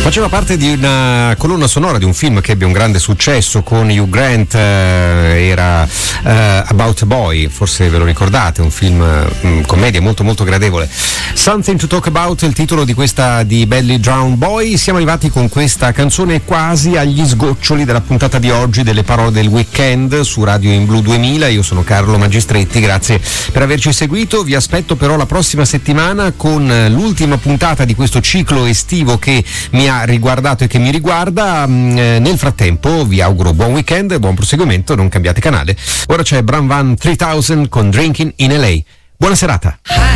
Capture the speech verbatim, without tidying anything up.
Faceva parte di una colonna sonora di un film che ebbe un grande successo con Hugh Grant, eh, era eh, About a Boy, forse ve lo ricordate, un film mh, commedia molto molto gradevole. Something to Talk About, il titolo di questa di Belly Drown Boy. Siamo arrivati con questa canzone quasi agli sgoccioli della puntata di oggi delle parole del weekend su Radio In Blu duemila. Io sono Carlo Magistretti, grazie per averci seguito. Vi aspetto però la prossima settimana con l'ultima puntata di questo ciclo estivo che mi ha riguardato e che mi riguarda. Nel frattempo vi auguro buon weekend e buon proseguimento, non cambiate canale. Ora c'è Bram Van tremila con Drinking in L A. Buona serata.